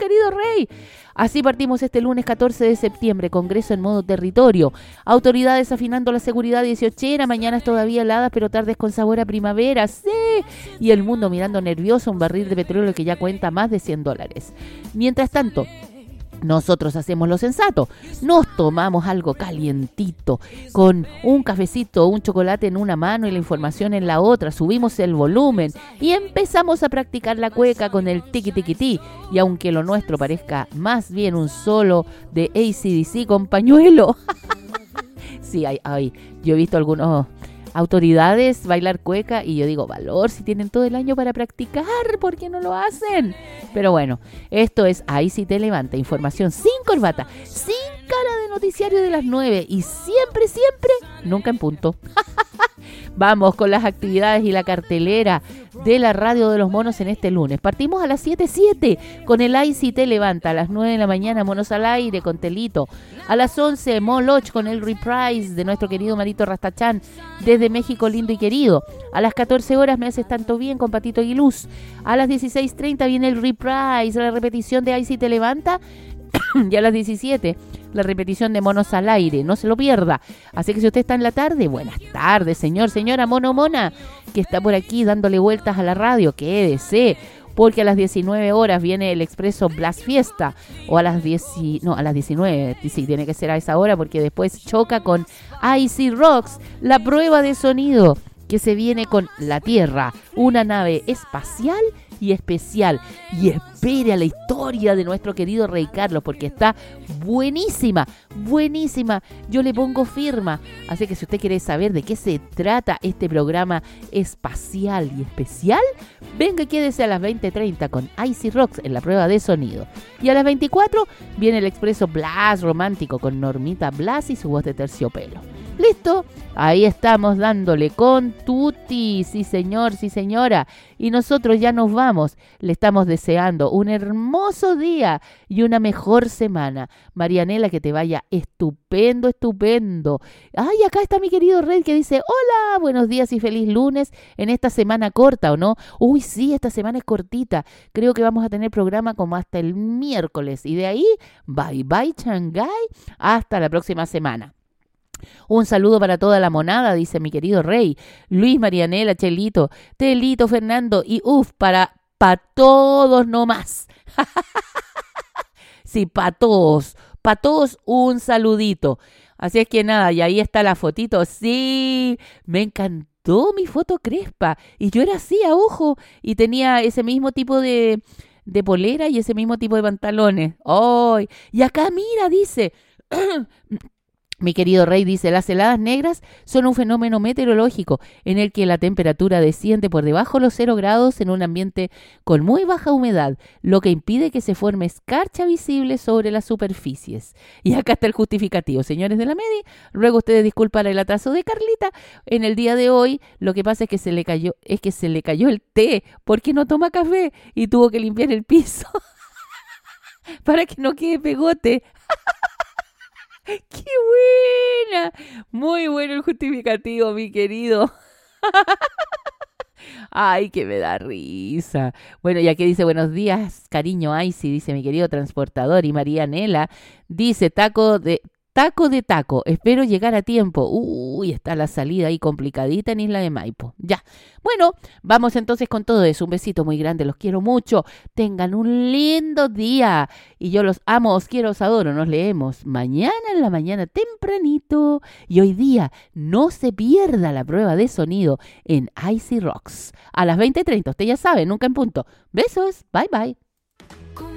querido Rey. Así partimos este lunes 14 de septiembre, Congreso en modo territorio. Autoridades afinando la seguridad 18. Mañanas todavía heladas, pero tardes con sabor a primavera. ¡Sí! Y el mundo mirando nervioso un barril de petróleo que ya cuenta más de $100. Mientras tanto, nosotros hacemos lo sensato, nos tomamos algo calientito, con un cafecito o un chocolate en una mano y la información en la otra, subimos el volumen y empezamos a practicar la cueca con el tiki tiki ti. Y aunque lo nuestro parezca más bien un solo de AC/DC con pañuelo, sí, yo he visto algunos autoridades bailar cueca y yo digo, valor, si tienen todo el año para practicar, ¿por qué no lo hacen? Pero bueno, esto es Ahí sí te levanta, información sin corbata, sin cara de noticiario de las 9 y siempre, nunca en punto. Vamos con las actividades y la cartelera de la Radio de los Monos en este lunes. Partimos a las 7:07 con el Ahí sí te levanta. A las 9 de la mañana, Monos al aire con Telito. A las 11, Moloch con el reprise de nuestro querido Marito Rastachán desde México lindo y querido. A las 14 horas, Me haces tanto bien con Patito Aguiluz. A las 16:30 viene el reprise, la repetición de Ahí sí te levanta. Y a las 17, la repetición de Monos al aire, no se lo pierda. Así que si usted está en la tarde, buenas tardes, señor, señora, mono, mona, que está por aquí dándole vueltas a la radio, quédese, porque a las 19 horas viene el Expreso Blast Fiesta, o a las 19, sí, tiene que ser a esa hora, porque después choca con Icy Rocks, la prueba de sonido, que se viene con la Tierra, una nave espacial y especial, y espere a la historia de nuestro querido Rey Carlos, porque está buenísima, yo le pongo firma, así que si usted quiere saber de qué se trata este programa espacial y especial, venga y quédese a las 20:30 con Icy Rocks en la prueba de sonido, y a las 24 viene el Expreso Blast Romántico con Normita Blas y su voz de terciopelo. ¿Listo? Ahí estamos dándole con tutti, sí señor, sí señora. Y nosotros ya nos vamos. Le estamos deseando un hermoso día y una mejor semana. Marianela, que te vaya estupendo. Ay, acá está mi querido Red que dice, hola, buenos días y feliz lunes en esta semana corta, ¿o no? Uy, sí, esta semana es cortita. Creo que vamos a tener programa como hasta el miércoles. Y de ahí, bye bye Shanghái, hasta la próxima semana. Un saludo para toda la monada, dice mi querido Rey, Luis, Marianela, Chelito, Telito, Fernando y para todos nomás. Sí, para todos un saludito. Así es que nada, y ahí está la fotito. Sí, me encantó mi foto crespa. Y yo era así, a ojo, y tenía ese mismo tipo de polera y ese mismo tipo de pantalones. ¡Ay! Y acá, mira, dice... Mi querido Rey dice, las heladas negras son un fenómeno meteorológico en el que la temperatura desciende por debajo de los 0 grados en un ambiente con muy baja humedad, lo que impide que se forme escarcha visible sobre las superficies. Y acá está el justificativo, señores de la Medi, ruego ustedes disculpar el atraso de Carlita. En el día de hoy lo que pasa es que se le cayó el té porque no toma café y tuvo que limpiar el piso para que no quede pegote. ¡Qué buena! Muy bueno el justificativo, mi querido. Ay, que me da risa. Bueno, y aquí dice, buenos días, cariño Icy, dice mi querido transportador. Y María Nela dice, taco de taco. Espero llegar a tiempo. Uy, está la salida ahí complicadita en Isla de Maipo. Ya. Bueno, vamos entonces con todo eso. Un besito muy grande. Los quiero mucho. Tengan un lindo día. Y yo los amo, os quiero, os adoro. Nos leemos mañana en la mañana tempranito. Y hoy día no se pierda la prueba de sonido en Icy Rocks. A las 20:30. Usted ya sabe, nunca en punto. Besos. Bye, bye.